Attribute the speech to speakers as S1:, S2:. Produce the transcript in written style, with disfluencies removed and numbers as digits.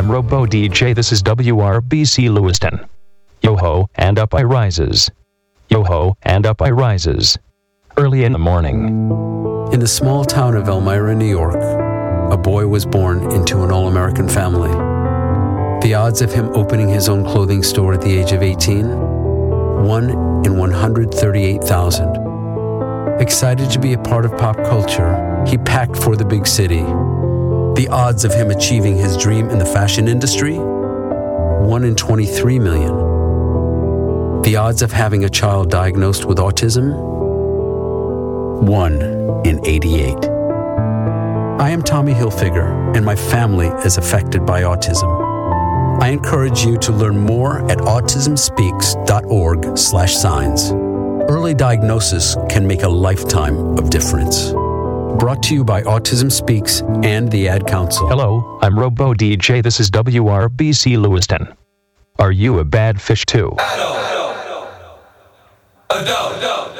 S1: I'm Robo DJ, this is WRBC Lewiston. Yo-ho, and up I rises. Yo-ho, and up I rises. Early in the morning.
S2: In the small town of Elmira, New York, a boy was born into an all-American family. The odds of him opening his own clothing store at the age of 18? 1 in 138,000. Excited to be a part of pop culture, he packed for the big city. The odds of him achieving his dream in the fashion industry? 1 in 23 million. The odds of having a child diagnosed with autism? 1 in 88. I am Tommy Hilfiger, and my family is affected by autism. I encourage you to learn more at autismspeaks.org/signs. Early diagnosis can make a lifetime of difference. Brought to you by Autism Speaks and the Ad Council.
S1: Hello, I'm Robo DJ, this is WRBC Lewiston. Are you a bad fish too?